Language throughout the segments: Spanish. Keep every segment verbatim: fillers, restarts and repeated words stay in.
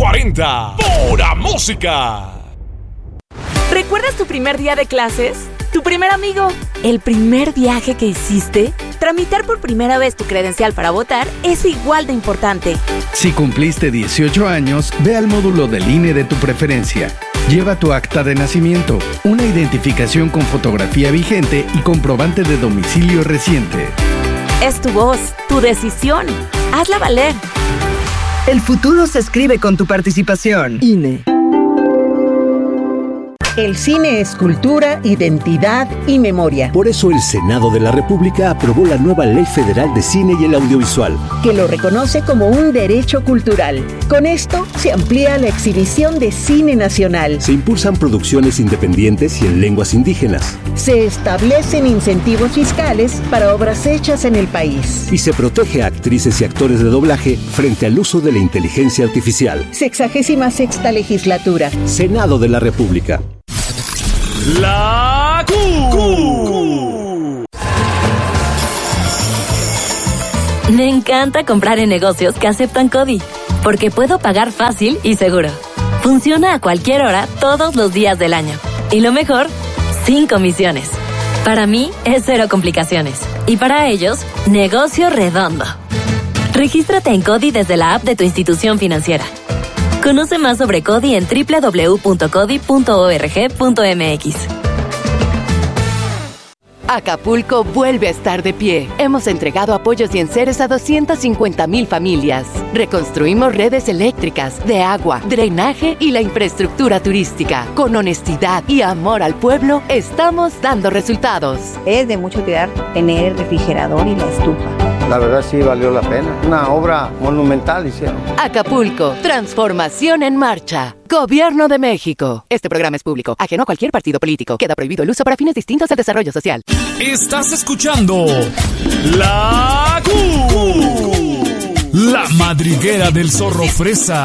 cuarenta. Pura música. ¿Recuerdas tu primer día de clases? ¿Tu primer amigo? ¿El primer viaje que hiciste? Tramitar por primera vez tu credencial para votar es igual de importante. Si cumpliste dieciocho años, ve al módulo del I N E de tu preferencia. Lleva tu acta de nacimiento, una identificación con fotografía vigente y comprobante de domicilio reciente. Es tu voz, tu decisión. Hazla valer. El futuro se escribe con tu participación. I N E. El cine es cultura, identidad y memoria. Por eso el Senado de la República aprobó la nueva Ley Federal de Cine y el Audiovisual, que lo reconoce como un derecho cultural. Con esto se amplía la exhibición de cine nacional. Se impulsan producciones independientes y en lenguas indígenas. Se establecen incentivos fiscales para obras hechas en el país. Y se protege a actrices y actores de doblaje frente al uso de la inteligencia artificial. Sexagésima sexta legislatura. Senado de la República. La Q. Me encanta comprar en negocios que aceptan CODI, porque puedo pagar fácil y seguro. Funciona a cualquier hora, todos los días del año. Y lo mejor, sin comisiones. Para mí, es cero complicaciones. Y para ellos, negocio redondo. Regístrate en CODI desde la app de tu institución financiera. Conoce más sobre CODI en doble u doble u doble u punto codi punto org punto m x. Acapulco vuelve a estar de pie. Hemos entregado apoyos y enseres a doscientas cincuenta mil familias. Reconstruimos redes eléctricas, de agua, drenaje y la infraestructura turística. Con honestidad y amor al pueblo, estamos dando resultados. Es de mucha utilidad tener el refrigerador y la estufa. La verdad sí valió la pena. Una obra monumental hicieron. Acapulco, transformación en marcha. Gobierno de México. Este programa es público, ajeno a cualquier partido político. Queda prohibido el uso para fines distintos del desarrollo social. Estás escuchando La Q. La madriguera del zorro fresa.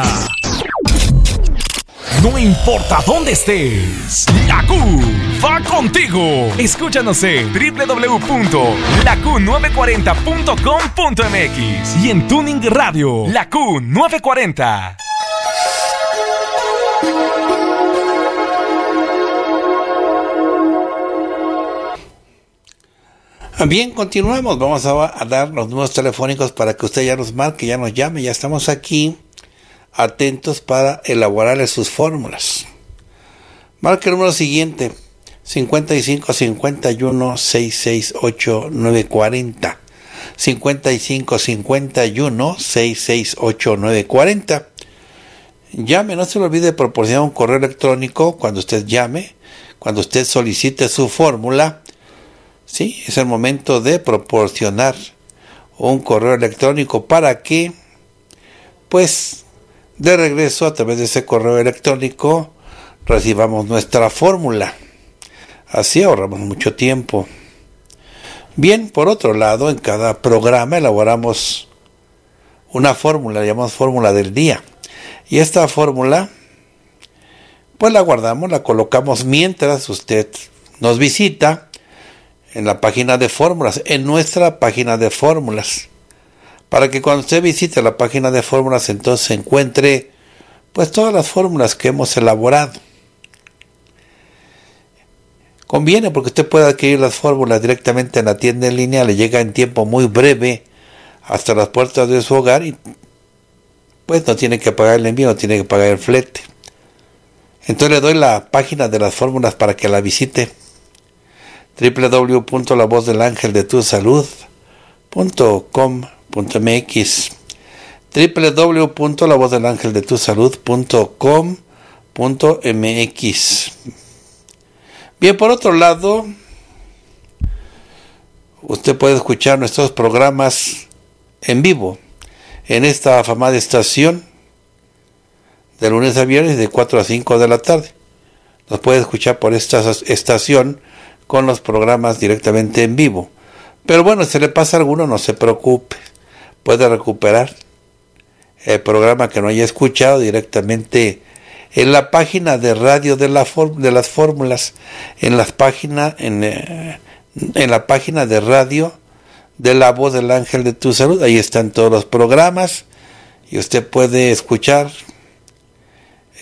No importa dónde estés, La Q va contigo. Escúchanos en doble u doble u doble u punto la q nueve cuarenta punto com punto m x y en Tuning Radio, La Q nueve cuarenta. Bien, continuamos. Vamos a, a dar los números telefónicos para que usted ya nos marque, ya nos llame. Ya estamos aquí atentos para elaborarle sus fórmulas. Marque el número siguiente: cincuenta y cinco, cincuenta y uno, sesenta y seis, ochenta y nueve cuarenta. cincuenta y cinco, cincuenta y uno, sesenta y seis, ochenta y nueve cuarenta. Llame, no se le olvide proporcionar un correo electrónico cuando usted llame, cuando usted solicite su fórmula. Sí, es el momento de proporcionar un correo electrónico para que, pues, de regreso a través de ese correo electrónico recibamos nuestra fórmula. Así ahorramos mucho tiempo. Bien, por otro lado, en cada programa elaboramos una fórmula, la llamamos fórmula del día. Y esta fórmula, pues la guardamos, la colocamos mientras usted nos visita en la página de fórmulas, en nuestra página de fórmulas, para que cuando usted visite la página de fórmulas entonces encuentre pues todas las fórmulas que hemos elaborado. Conviene porque usted puede adquirir las fórmulas directamente en la tienda en línea, le llega en tiempo muy breve hasta las puertas de su hogar y pues no tiene que pagar el envío, no tiene que pagar el flete. Entonces le doy la página de las fórmulas para que la visite: doble u doble u doble u punto la voz del ángel de tu salud punto com punto m x, doble u doble u doble u punto la voz del ángel de tu salud punto com punto m x. Bien, por otro lado, usted puede escuchar nuestros programas en vivo en esta afamada estación de lunes a viernes de cuatro a cinco de la tarde. Nos puede escuchar por esta estación con los programas directamente en vivo. Pero bueno, si le pasa alguno, no se preocupe. Puede recuperar el programa que no haya escuchado directamente en la página de radio de, la de las fórmulas, en las páginas, en, eh, en la página de radio de la voz del ángel de tu salud. Ahí están todos los programas y usted puede escuchar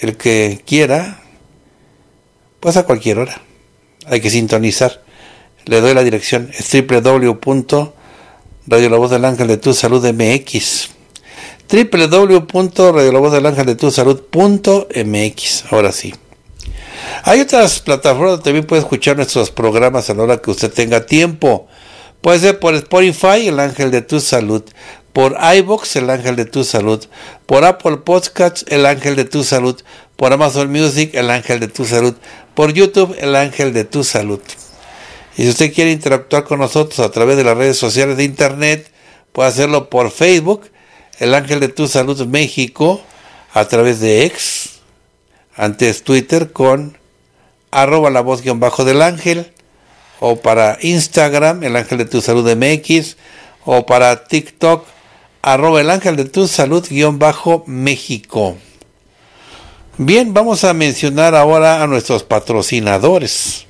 el que quiera, pues a cualquier hora. Hay que sintonizar. Le doy la dirección, es doble u doble u doble u punto radio la voz del ángel de tu salud m x. doble u doble u doble u punto radio la voz del ángel de tu salud punto m x. Ahora sí. Hay otras plataformas donde también puede escuchar nuestros programas a la hora que usted tenga tiempo. Puede ser por Spotify, el ángel de tu salud, por iVoox, el ángel de tu salud, por Apple Podcasts, el ángel de tu salud, por Amazon Music, el ángel de tu salud, por YouTube, el ángel de tu salud. Y si usted quiere interactuar con nosotros a través de las redes sociales de internet, puede hacerlo por Facebook, el ángel de tu salud México, a través de X, antes Twitter con arroba la voz guión bajo del ángel, o para Instagram, el ángel de tu salud M X, o para TikTok, arroba el ángel de tu salud guión bajo México. Bien, vamos a mencionar ahora a nuestros patrocinadores.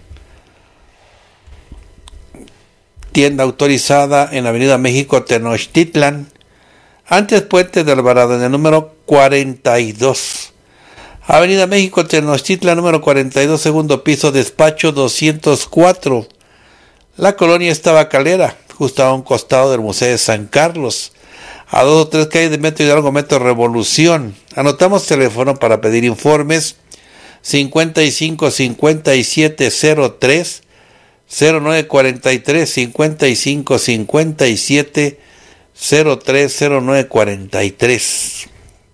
Tienda autorizada en Avenida México, Tenochtitlan, antes Puente de Alvarado, en el número cuarenta y dos. Avenida México, Tenochtitlan, número cuarenta y dos, segundo piso, despacho doscientos cuatro. La colonia es Tabacalera, justo a un costado del Museo de San Carlos, a dos o tres calles de Metro Hidalgo, Metro Revolución. Anotamos teléfono para pedir informes: cincuenta y cinco, cincuenta y siete, cero tres, cero nueve cuarenta y tres, cincuenta y cinco, cincuenta y siete, cero tres, cero nueve cuarenta y tres.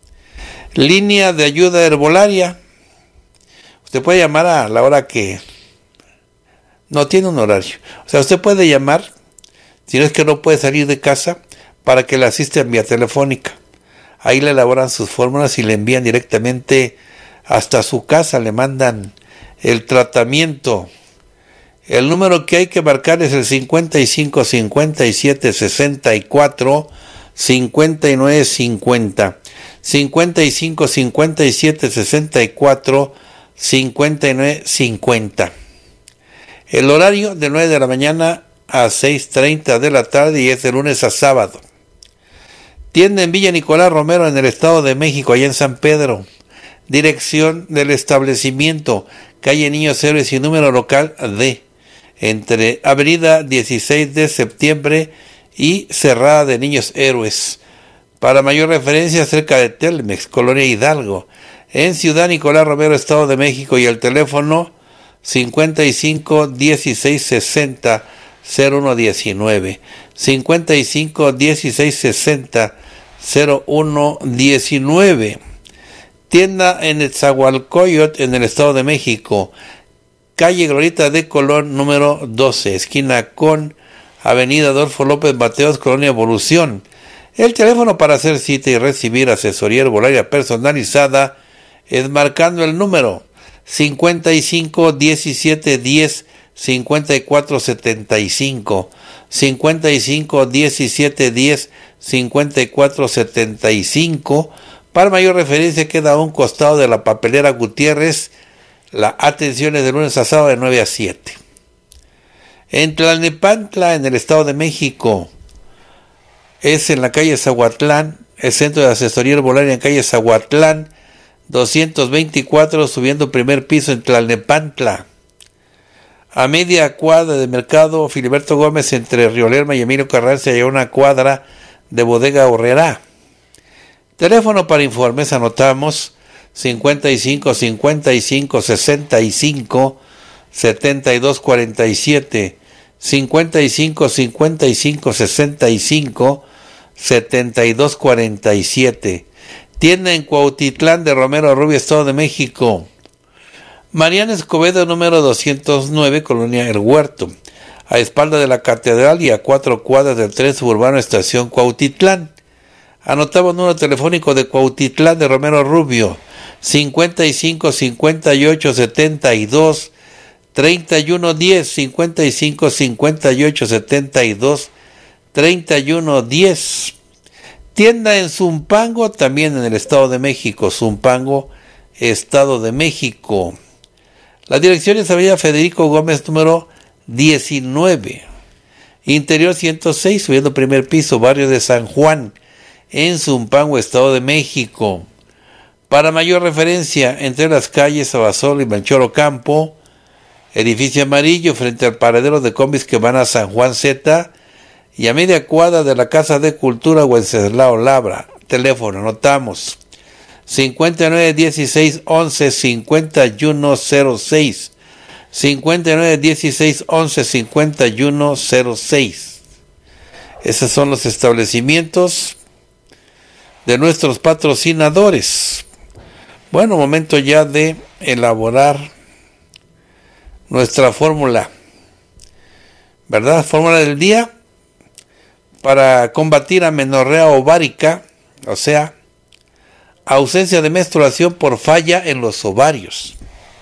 Línea de ayuda herbolaria. Usted puede llamar a la hora que no tiene un horario. O sea, usted puede llamar, si no es que no puede salir de casa, para que le asistan vía telefónica. Ahí le elaboran sus fórmulas y le envían directamente hasta su casa, le mandan el tratamiento. El número que hay que marcar es el cincuenta y cinco, cincuenta y siete, sesenta y cuatro, cincuenta y nueve, cincuenta. cincuenta y cinco, cincuenta y siete, sesenta y cuatro, cincuenta y nueve, cincuenta. El horario de nueve de la mañana a seis treinta de la tarde y es de lunes a sábado. Tienda en Villa Nicolás Romero, en el Estado de México, allá en San Pedro. Dirección del establecimiento: calle Niños Héroes y número local D, entre Avenida dieciséis de septiembre y Cerrada de Niños Héroes. Para mayor referencia, cerca de Telmex, Colonia Hidalgo, en Ciudad Nicolás Romero, Estado de México, y el teléfono cincuenta y cinco, dieciséis, sesenta, cero uno diecinueve, cincuenta y cinco, dieciséis, sesenta, cero uno diecinueve. Tienda en Netzahualcóyotl, en el Estado de México, calle Glorieta de Colón, número doce, esquina con Avenida Adolfo López Mateos, Colonia Evolución. El teléfono para hacer cita y recibir asesoría herbolaria personalizada es marcando el número cincuenta y cinco, diecisiete, diez, cincuenta y cuatro, setenta y cinco, cincuenta y cinco, diecisiete, diez, cincuenta y cuatro, setenta y cinco. Para mayor referencia, queda a un costado de la papelera Gutiérrez. La atención es de lunes a sábado de nueve a siete. En Tlalnepantla, en el Estado de México, es en la calle Zahuatlán, el centro de asesoría herbolaria en calle Zahuatlán, doscientos veinticuatro, subiendo primer piso en Tlalnepantla. A media cuadra de Mercado Filiberto Gómez, entre Río Lerma y Emilio Carranza, hay una cuadra de Bodega Horrera. Teléfono para informes, anotamos cincuenta y cinco, cincuenta y cinco, sesenta y cinco, setenta y dos cuarenta y siete, cincuenta y cinco, cincuenta y cinco, sesenta y cinco, setenta y dos cuarenta y siete. Tienda en Cuautitlán de Romero Rubio, Estado de México. Mariana Escobedo, número doscientos nueve, Colonia El Huerto, a espalda de la Catedral y a cuatro cuadras del tren suburbano Estación Cuautitlán. Anotamos número telefónico de Cuautitlán de Romero Rubio, cincuenta y cinco, cincuenta y ocho, setenta y dos, treinta y uno diez, cincuenta y cinco, cincuenta y ocho, setenta y dos, treinta y uno diez. Tienda en Zumpango, también en el Estado de México, Zumpango, Estado de México. La dirección es Avenida Federico Gómez, número diecinueve. Interior ciento seis, subiendo primer piso, barrio de San Juan, en Zumpango, Estado de México. Para mayor referencia, entre las calles Abasolo y Melchor Ocampo, edificio amarillo frente al paradero de combis que van a San Juan Z y a media cuadra de la Casa de Cultura Wenceslao Labra. Teléfono, anotamos, cincuenta y nueve dieciséis once cincuenta y uno cero seis, cincuenta y nueve dieciséis once cincuenta y uno cero seis. Esos son los establecimientos de nuestros patrocinadores. Bueno, momento ya de elaborar nuestra fórmula, ¿verdad? Fórmula del día para combatir amenorrea ovárica, o sea, ausencia de menstruación por falla en los ovarios.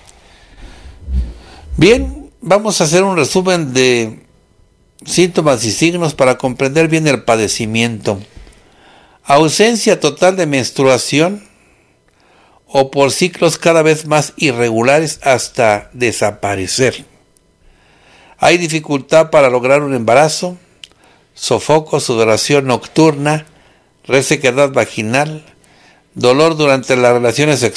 Bien, vamos a hacer un resumen de síntomas y signos para comprender bien el padecimiento. Ausencia total de menstruación o por ciclos cada vez más irregulares hasta desaparecer. Hay dificultad para lograr un embarazo, sofoco, sudoración nocturna, resequedad vaginal, dolor durante las relaciones sexuales